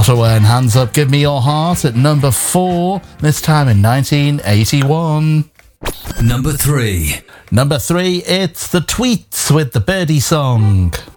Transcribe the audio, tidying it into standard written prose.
Ottawa and Hands Up, Give Me Your Heart at number 4, this time in 1981. Number 3. Number 3, it's The Tweets with The Birdie Song.